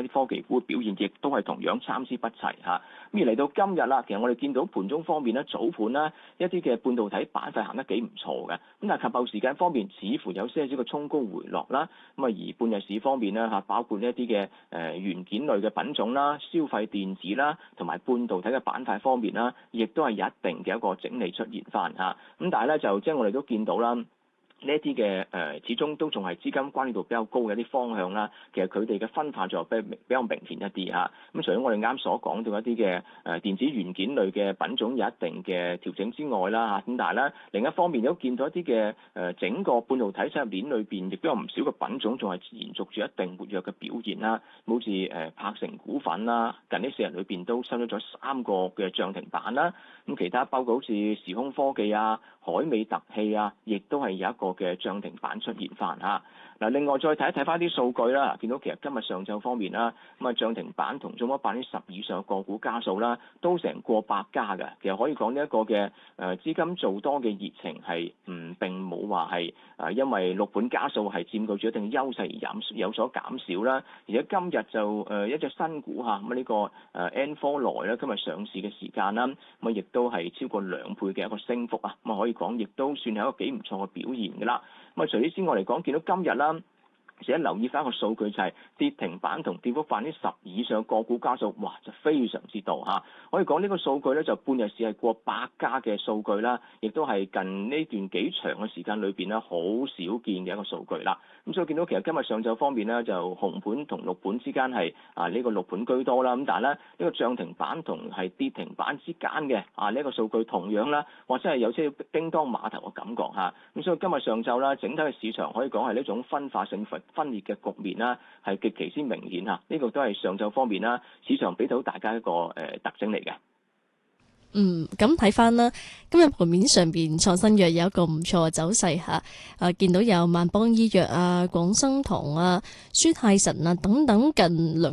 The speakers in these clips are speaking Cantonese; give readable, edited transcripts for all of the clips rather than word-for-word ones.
一啲科技股嘅表現亦都係同樣參差不齊嚇。咁而嚟到今日啦，其實我哋見到盤中方面咧，早盤啦一啲嘅半導體板塊行得幾唔錯嘅，咁但係及後時間方面似乎有些少嘅衝高回落啦。咁啊而半日市方面咧嚇，包括一啲嘅元件類嘅品種啦、消費電子啦，同埋半導體嘅板塊方面啦，亦都係有一定嘅一個整理出現翻嚇。咁但係咧就即係我哋都見到啦。呢一啲嘅始終都仲係資金關注度比較高嘅一啲方向啦。其實佢哋嘅分化就比較明顯一啲嚇。咁除咗我哋啱所講到一啲嘅電子元件類嘅品種有一定嘅調整之外啦嚇，咁但係咧另一方面都見到一啲嘅整個半導體產業鏈裏邊，亦都有唔少嘅品種仲係延續住一定活躍嘅表現啦。好似柏成股份啦，近呢4日裏邊都收咗3個嘅漲停板啦。咁其他包括好似時空科技啊、海美特氣啊，亦都係有一個嘅漲停板出現翻嚇。嗱，另外再睇一睇翻啲數據啦，見到其實今日上晝方面啦，咁啊漲停板同中咗10%以上嘅個股家數啦，都成過百家嘅。其實可以講呢一個嘅資金做多嘅熱情係並冇話係因為6盤家數係佔據住一定優勢而有所減少啦。而且今日就一隻新股嚇，咁呢個N4來咧今日上市嘅時間啦，咁亦都係超過2倍嘅一個升幅啊，咁可以講亦都算係一個幾唔錯嘅表現㗎啦。咁啊，除此之外嚟講，見到今日啦，而且留意翻個數據就係跌停板同跌幅10%以上個股家數，哇就非常之多嚇。可以講呢個數據咧就半日市係過百家嘅數據啦，亦都係近呢段幾長嘅時間裏邊咧好少見嘅一個數據啦。咁所以見到其實今日上晝方面咧就紅盤同綠盤之間係呢個綠盤居多啦。咁但係咧呢個漲停板同係跌停板之間嘅呢個數據同樣啦，或者係有些叮當碼頭嘅感覺嚇。咁所以今日上晝啦，整體嘅市場可以講係呢種分化性分裂嘅局面啦，係極其之明顯嚇。呢個都係上晝方面啦，市場俾到大家一個特徵嚟嘅。 咁睇翻啦，今日盤面上邊創新藥有一個唔錯嘅走勢嚇，見到有萬邦醫藥啊、廣生堂啊、舒泰臣啊等等近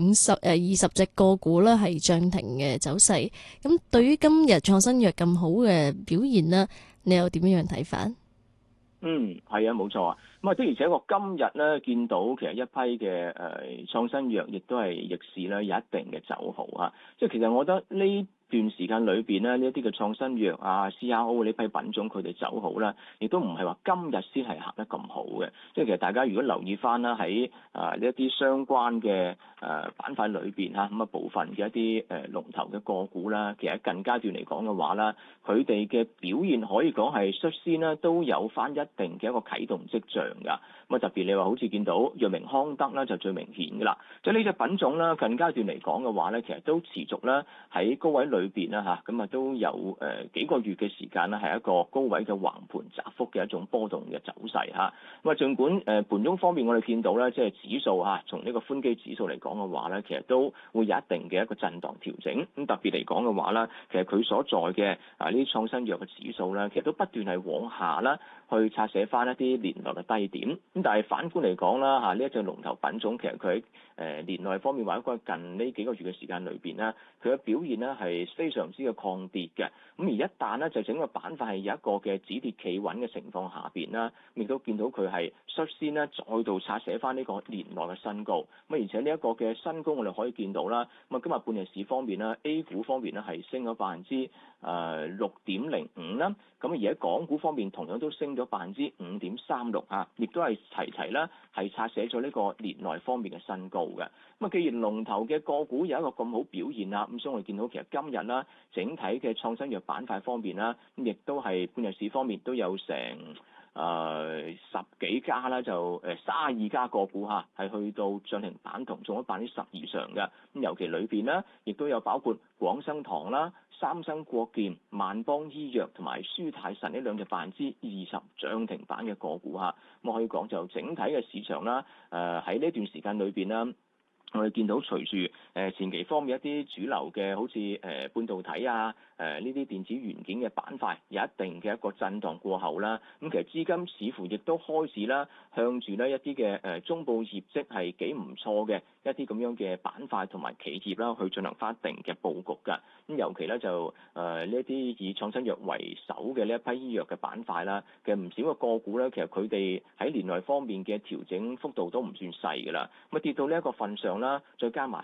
20隻個股啦係漲停嘅走勢。咁對於今日創新藥咁好嘅表現呢，你又點樣睇法？ 係啊，冇錯啊。咁啊，的而且確今日咧見到其實一批嘅創新藥亦都係逆市咧有一定嘅走好啊。即係其實我覺得呢段時間裏邊咧，呢一啲嘅創新藥啊、CRO 呢批品種佢哋走好啦，亦都唔係話今日先係行得咁好嘅。即係其實大家如果留意翻啦，喺呢一啲相關嘅板塊裏邊嚇，咁啊部分嘅一啲龍頭嘅個股啦，其實近階段嚟講嘅話啦，佢哋嘅表現可以講係率先啦，都有翻一定嘅一個啟動跡象㗎。咁啊特別你話好似見到藥明康德啦，就最明顯㗎啦。即係呢隻品種啦，近階段嚟講嘅話咧，其實都持續啦喺高位裏邊啦嚇，咁啊都有幾個月嘅時間啦，係一個高位嘅橫盤窄幅嘅一種波動嘅走勢嚇。咁啊，儘管盤中方面我哋見到咧，即係指數嚇，從呢個寬基指數嚟講嘅話咧，其實都會有一定嘅一個震盪調整。咁特別嚟講嘅話咧，其實佢所在嘅呢啲創新藥嘅指數咧，其實都不斷係往下啦，去拆寫翻一啲年內嘅低點。咁但係反觀嚟講啦嚇，呢一隻龍頭品種其實佢喺年內方面或者近呢幾個月嘅時間裏邊咧，佢嘅表現咧係非常之嘅抗跌嘅。咁而一旦咧就整個板塊係有一個嘅止跌企穩嘅情況下邊啦，亦都見到佢係率先咧再度拆寫翻呢個年內嘅新高。咁而且呢一個嘅新高我哋可以見到啦。咁啊今日半日市方面啦 ，A 股方面咧係升咗6.05%啦。咁而喺港股方面同樣都升咗5.36%嚇，亦都係齊啦，係拆寫咗呢個年內方面嘅新高嘅。咁啊，既然龍頭嘅個股有一個咁好表現啦，咁所以我哋見到其實今日啦，整體嘅創新藥板塊方面啦，咁亦都係半日市方面都有成10幾家啦，就32家個股嚇，係去到漲停板同中咗10%以上嘅。咁尤其裏邊呢，亦都有包括廣生堂啦、三生國健、萬邦醫藥同埋舒泰臣呢兩隻20%漲停板嘅個股嚇。咁可以講就整體嘅市場啦，喺呢段時間裏邊啦。我哋見到隨住前期方面一啲主流嘅好似半導體啊、呢啲電子元件嘅板塊有一定嘅一個震盪過後啦，咁其實資金似乎亦都開始啦向住呢一啲嘅中部業績係幾唔錯嘅一啲咁樣嘅板塊同埋企業啦去進行翻一定嘅佈局㗎。咁尤其咧就呢一啲以創新藥為首嘅呢一批醫藥嘅板塊啦，其實唔少嘅個股咧，其實佢哋喺年內方面嘅調整幅度都唔算細㗎啦。咁啊跌到呢一個份上啦，再加埋